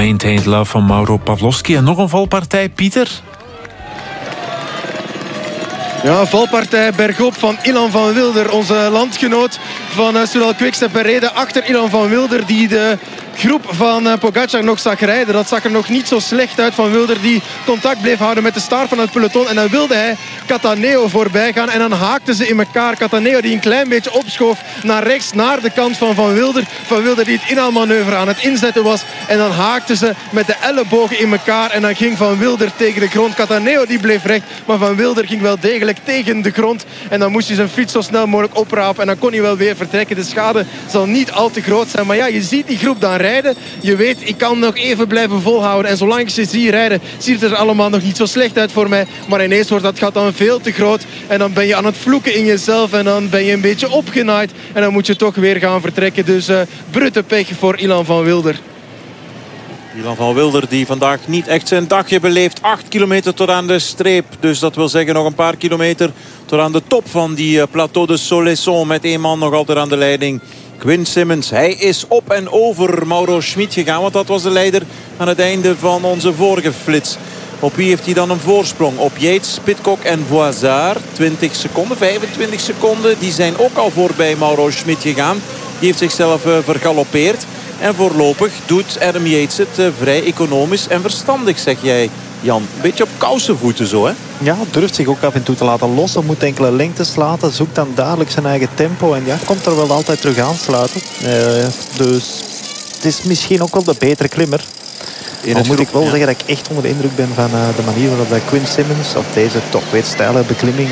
Maintained Love van Mauro Pavlovski. En nog een valpartij, Pieter? Ja, valpartij bergop van Ilan van Wilder. Onze landgenoot van Soudal Quickstep reden achter Ilan van Wilder, die de groep van Pogacar nog zag rijden. Dat zag er nog niet zo slecht uit. Van Wilder die contact bleef houden met de staart van het peloton. En dan wilde hij Cattaneo voorbij gaan. En dan haakten ze in elkaar. Cattaneo die een klein beetje opschoof naar rechts, naar de kant van Van Wilder. Van Wilder die het inhaalmanoeuvre aan het inzetten was. En dan haakten ze met de ellebogen in elkaar. En dan ging Van Wilder tegen de grond. Cattaneo die bleef recht. Maar Van Wilder ging wel degelijk tegen de grond. En dan moest hij zijn fiets zo snel mogelijk oprapen. En dan kon hij wel weer vertrekken. De schade zal niet al te groot zijn. Maar ja, je ziet die groep dan rijden. Je weet, ik kan nog even blijven volhouden. En zolang ik ze zie rijden, ziet het er allemaal nog niet zo slecht uit voor mij. Maar ineens wordt dat gat dan veel te groot. En dan ben je aan het vloeken in jezelf. En dan ben je een beetje opgenaaid. En dan moet je toch weer gaan vertrekken. Dus brutte pech voor Ilan van Wilder. Ilan van Wilder die vandaag niet echt zijn dagje beleeft. 8 kilometer tot aan de streep. Dus dat wil zeggen nog een paar kilometer tot aan de top van die Plateau de Soleilson. Met één man nog altijd aan de leiding. Quinn Simmons, hij is op en over Mauro Schmid gegaan. Want dat was de leider aan het einde van onze vorige flits. Op wie heeft hij dan een voorsprong? Op Yates, Pidcock en Voisard. 20 seconden, 25 seconden. Die zijn ook al voorbij Mauro Schmid gegaan. Die heeft zichzelf vergalopeerd. En voorlopig doet Adam Yates het vrij economisch en verstandig, zeg jij, Jan. Een beetje op kousenvoeten zo, hè? Ja, durft zich ook af en toe te laten lossen. Moet enkele lengtes laten. Zoekt dan dadelijk zijn eigen tempo. En ja, komt er wel altijd terug aansluiten. Dus het is misschien ook wel de betere klimmer. Al moet ik wel zeggen dat ik echt onder de indruk ben van de manier waarop Quinn Simmons op deze toch weer steile beklimming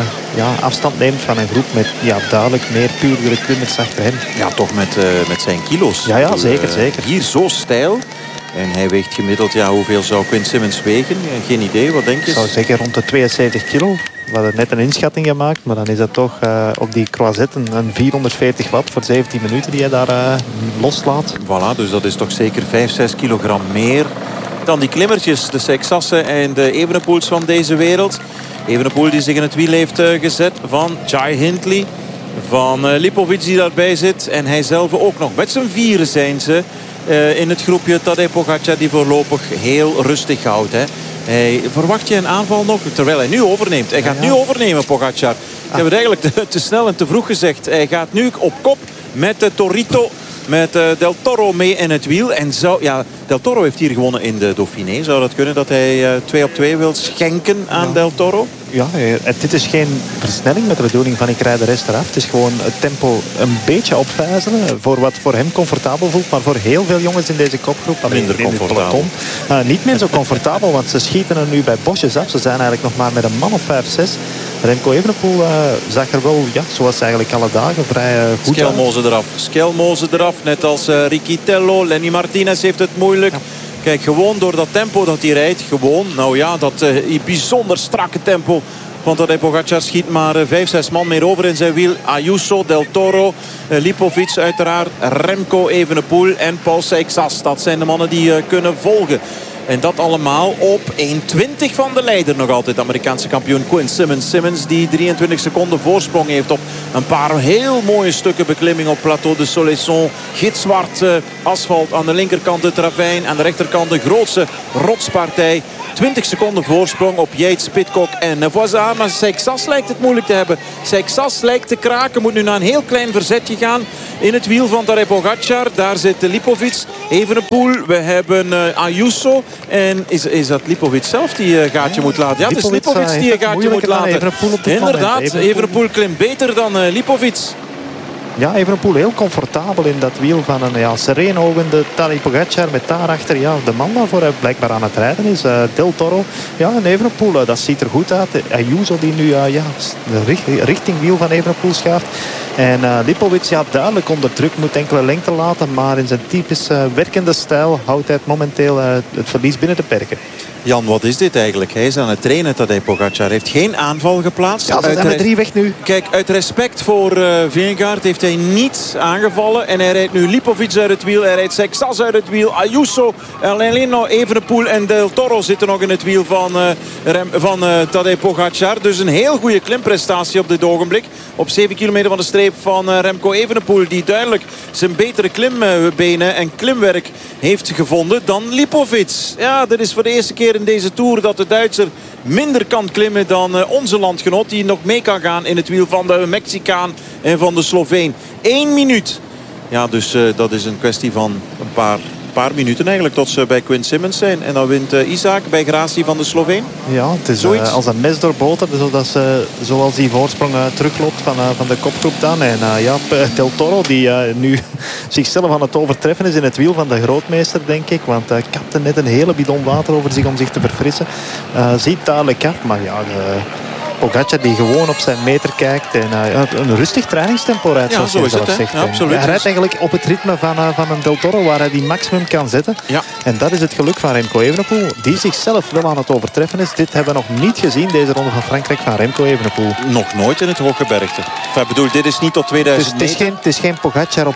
afstand neemt van een groep met duidelijk meer puurdere klimmers achter hem. Ja, toch met zijn kilo's. Ja, zeker. Hier zo steil. En hij weegt gemiddeld, hoeveel zou Quinn Simmons wegen? Geen idee, wat denk je? Ik zou zeggen rond de 72 kilo. We hadden net een inschatting gemaakt, maar dan is dat toch op die croisetten een 440 watt voor 17 minuten die hij daar loslaat. Voilà, dus dat is toch zeker 5-6 kilogram meer dan die klimmertjes. De Seixassen en de Evenepoels van deze wereld. Evenepoel die zich in het wiel heeft gezet van Jai Hindley. Van Lipovic die daarbij zit. En hij zelf ook nog. Met z'n vieren zijn ze in het groepje Tadej Pogacar die voorlopig heel rustig houdt. Hè. Verwacht je een aanval nog? Terwijl hij nu overneemt. Hij gaat nu overnemen, Pogacar. Ik heb het eigenlijk te snel en te vroeg gezegd. Hij gaat nu op kop met de Torito. Met Del Toro mee in het wiel. En Del Toro heeft hier gewonnen in de Dauphiné. Zou dat kunnen dat hij 2 op 2 wil schenken aan Del Toro? Ja, dit is geen versnelling met de bedoeling van ik rijd de rest eraf. Het is gewoon het tempo een beetje opvijzelen. Voor wat voor hem comfortabel voelt. Maar voor heel veel jongens in deze kopgroep. Minder comfortabel. Niet meer zo comfortabel, want ze schieten er nu bij bosjes af. Ze zijn eigenlijk nog maar met een man of 5-6. Remco Evenepoel zag er wel, zoals eigenlijk alle dagen, vrij goed uit. Schelmoze eraf, net als Riquitello. Lenny Martinez heeft het moeilijk. Ja. Kijk, gewoon door dat tempo dat hij rijdt. Gewoon, dat bijzonder strakke tempo. Want Tadej Pogacar schiet maar 5-6 man meer over in zijn wiel. Ayuso, Del Toro, Lipovic uiteraard, Remco Evenepoel en Paul Seixas. Dat zijn de mannen die kunnen volgen. En dat allemaal op 1:20 van de leider nog altijd. De Amerikaanse kampioen Quinn Simmons. Simmons die 23 seconden voorsprong heeft op een paar heel mooie stukken beklimming op Plateau de Soleilson. Gitzwart asfalt aan de linkerkant het ravijn. Aan de rechterkant de grootste rotspartij. 20 seconden voorsprong op Yates, Pidcock en Voisard. Maar Seixas lijkt het moeilijk te hebben. Seixas lijkt te kraken. Moet nu naar een heel klein verzetje gaan in het wiel van Tadej Pogacar. Daar zit Lipovic, Evenepoel. We hebben Ayuso. En is dat Lipovic zelf die gaatje moet laten? Ja, het is Lipovic die een gaatje moet laten. Inderdaad, Evenepoel klimt beter dan Lipovic. Ja, Evenepoel heel comfortabel in dat wiel van een sereen ogende Tadej Pogacar. Met daarachter de man waarvoor hij blijkbaar aan het rijden is. Del Toro. Ja, en Evenepoel, dat ziet er goed uit. Ayuso die nu richting wiel van Evenepoel schuift. En Lipovic, duidelijk onder druk, moet enkele lengte laten. Maar in zijn typisch werkende stijl houdt hij het momenteel het verlies binnen de perken. Jan, wat is dit eigenlijk? Hij is aan het trainen, Tadej Pogacar. Heeft geen aanval geplaatst. Ja, ze zijn met 3 weg nu. Kijk, uit respect voor Vingegaard heeft hij niet aangevallen. En hij rijdt nu Lipovic uit het wiel. Hij rijdt Seixas uit het wiel. Ayuso, Leleno, Evenepoel en Del Toro zitten nog in het wiel van Tadej Pogacar. Dus een heel goede klimprestatie op dit ogenblik. Op 7 kilometer van de streep van Remco Evenepoel. Die duidelijk zijn betere klimbenen en klimwerk heeft gevonden dan Lipovic. Ja, dit is voor de eerste keer in deze Tour dat de Duitser minder kan klimmen dan onze landgenoot. Die nog mee kan gaan in het wiel van de Mexicaan en van de Sloveen. 1 minuut. Ja, dus dat is een kwestie van een paar minuten eigenlijk tot ze bij Quinn Simmons zijn. En dan wint Isaac bij gratie van de Sloveen. Ja, het is als een mes door boter. Zodat ze, zoals die voorsprong terugloopt van de kopgroep dan. En Del Toro die nu zichzelf aan het overtreffen is in het wiel van de grootmeester, denk ik. Want hij kapte net een hele bidon water over zich om zich te verfrissen. Ziet dadelijk af, maar ja... Pogacar die gewoon op zijn meter kijkt en een rustig trainingstempo rijdt. Ja, zo is het. Zegt. Ja, absoluut. Hij rijdt eigenlijk op het ritme van een Del Toro waar hij die maximum kan zetten. Ja. En dat is het geluk van Remco Evenepoel, die zichzelf wel aan het overtreffen is. Dit hebben we nog niet gezien, deze ronde van Frankrijk, van Remco Evenepoel. Nog nooit in het hooggebergte. Ik bedoel, dit is niet tot 2009. Het is geen Pogacar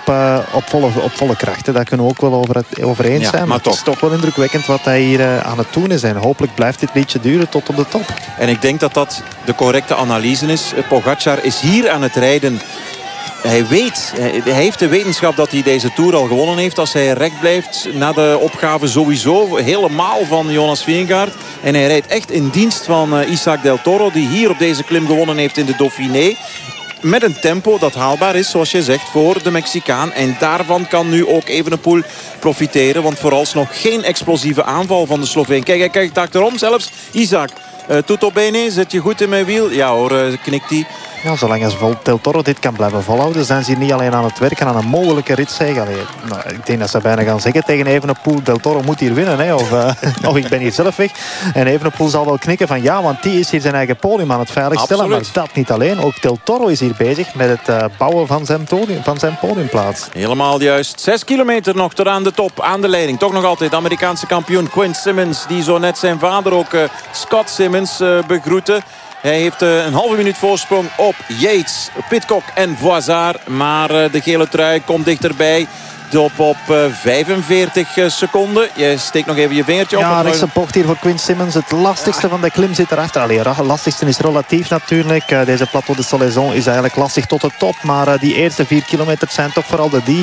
op volle kracht. Hè. Daar kunnen we ook wel over eens zijn. Maar het is toch wel indrukwekkend wat hij hier aan het doen is. En hopelijk blijft dit liedje duren tot op de top. En ik denk dat dat de correcte analyse is. Pogacar is hier aan het rijden. Hij heeft de wetenschap dat hij deze Tour al gewonnen heeft. Als hij recht blijft na de opgave sowieso. Helemaal van Jonas Vingegaard. En hij rijdt echt in dienst van Isaac Del Toro. Die hier op deze klim gewonnen heeft in de Dauphiné. Met een tempo dat haalbaar is, zoals je zegt, voor de Mexicaan. En daarvan kan nu ook Evenepoel profiteren. Want vooralsnog geen explosieve aanval van de Sloveen. Kijk, hij kijkt achterom zelfs. Isaac, tutto bene, zit je goed in mijn wiel? Ja hoor, knikt hij. Ja, zolang als Del Toro dit kan blijven volhouden, zijn ze hier niet alleen aan het werken aan een mogelijke ritzege. Ik denk dat ze bijna gaan zeggen tegen Evenepoel, Del Toro moet hier winnen. Hè, of ik ben hier zelf weg. En Evenepoel zal wel knikken van ja, want die is hier zijn eigen podium aan het veiligstellen. Absoluut. Maar dat niet alleen. Ook Del Toro is hier bezig met het bouwen van zijn podiumplaats. Helemaal juist. 6 kilometer nog tot aan de top, aan de leiding. Toch nog altijd Amerikaanse kampioen Quinn Simmons, die zo net zijn vader ook Scott Simmons begroette. Hij heeft een halve minuut voorsprong op Yates, Pidcock en Voisard. Maar de gele trui komt dichterbij. Op 45 seconden. Je steekt nog even je vingertje op. Ja, rechtse bocht hier voor Quinn Simmons. Het lastigste van de klim zit erachter. Het lastigste is relatief natuurlijk. Deze Plateau de Solaison is eigenlijk lastig tot de top. Maar die eerste 4 kilometer zijn toch vooral die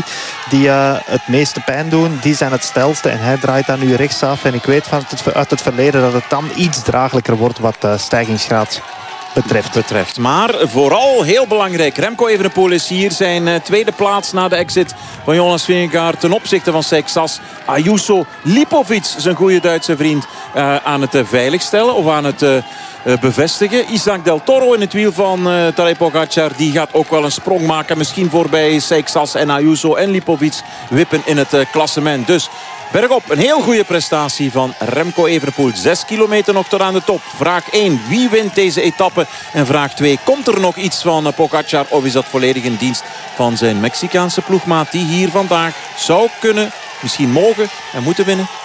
het meeste pijn doen. Die zijn het stelste. En hij draait daar nu rechtsaf. En ik weet uit het verleden dat het dan iets draaglijker wordt wat stijgingsgraad betreft. Maar vooral heel belangrijk. Remco Evenepoel is hier zijn tweede plaats na de exit van Jonas Vingegaard ten opzichte van Seixas. Ayuso, Lipovic, zijn goede Duitse vriend, aan het veiligstellen of aan het bevestigen. Isaac Del Toro in het wiel van Tadej Pogacar. Die gaat ook wel een sprong maken. Misschien voorbij Seixas en Ayuso en Lipovic wippen in het klassement. Dus bergop, een heel goede prestatie van Remco Evenepoel. 6 kilometer nog tot aan de top. Vraag 1, wie wint deze etappe? En vraag 2, komt er nog iets van Pogacar? Of is dat volledig in dienst van zijn Mexicaanse ploegmaat, die hier vandaag zou kunnen, misschien mogen en moeten winnen?